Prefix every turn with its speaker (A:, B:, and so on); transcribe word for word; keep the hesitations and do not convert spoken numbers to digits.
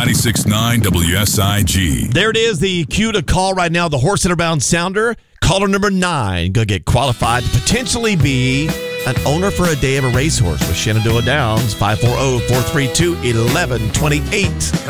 A: ninety-six point nine W S I G.
B: There it is, the cue to call right now, the Horse Center Bound Sounder. Caller number nine, go get qualified to potentially be an owner for a day of a racehorse with Shenandoah Downs. five four zero, four three two, one one two eight.